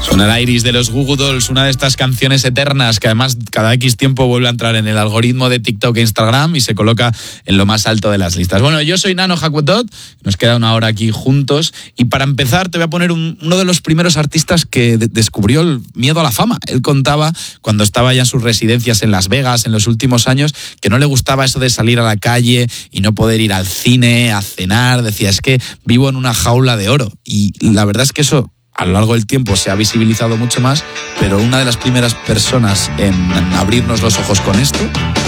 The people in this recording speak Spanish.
Suena el Iris de los Goo Goo Dolls, una de estas canciones eternas que además cada X tiempo vuelve a entrar en el algoritmo de TikTok e Instagram y se coloca en lo más alto de las listas. Bueno, yo soy Nano Hakuetot, nos queda una hora aquí juntos y para empezar te voy a poner uno de los primeros artistas que descubrió el miedo a la fama. Él contaba cuando estaba ya en sus residencias en Las Vegas en los últimos años que no le gustaba eso de salir a la calle y no poder ir al cine, a cenar. Decía, es que vivo en una jaula de oro. Y la verdad es que eso a lo largo del tiempo se ha visibilizado mucho más, pero una de las primeras personas en abrirnos los ojos con esto